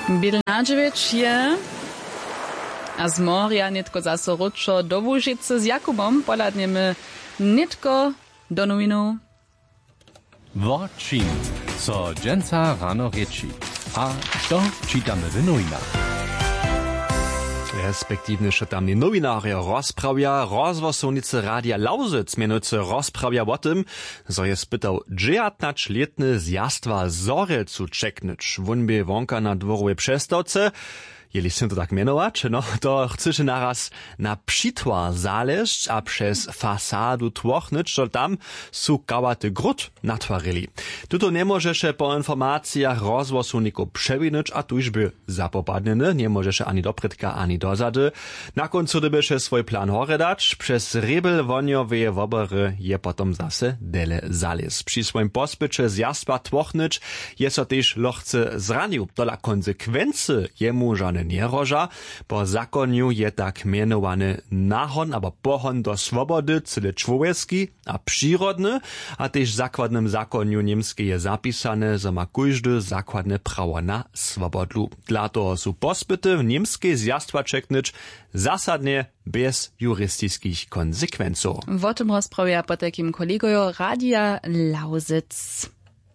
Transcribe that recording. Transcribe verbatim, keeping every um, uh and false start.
Bilnađević je a z morja nitko zaso ručo do Łužice z Jakubom poladnjemy nitko do nowinów. Worčin, co dżęca rano rieči. A to čitamy w nowinach. Respektivne czytamni nowinarje rozprawia rozwosownicy Radia Lausitz mianujcy rozprawia o tym, zo je spytał dziewiętnastoletny zjastwa Zorelcu czeknyć. Won by wonka na dworowej przestawce. Jeli się to tak mianować, no to chcesz naraz na przitwar zaleźć, a przez fasadu tłochnyć, że tam su kawaty grud natwarili. Tuto nie możesz po informacjach rozwosowników przewinąć, a tuż by zapopadneny, nie możesz ani do prytka, ani do zady. Na końcu dybysz swój plan horedać, przez rybel woniowe wobory je potom zase dele zalez. Przy swoim pospycie zjastwa tłochnyć je so też lochce zranił. Dola konsekwency jemu żane nie roża, po zakoniu je tak mianowany nahon, albo pohon do swobody, cyle człowiecki, a przyrodny, a też w zakładnym zakoniu niemskie je zapisane, że ma każdy zakładne prawo na swobodu. Dla toho su pospyty w niemskie zjastwa czeknyć zasadnie bez juristickich konsekwencji. W tym rozprawia po takim kolegoju Radia Lausitz.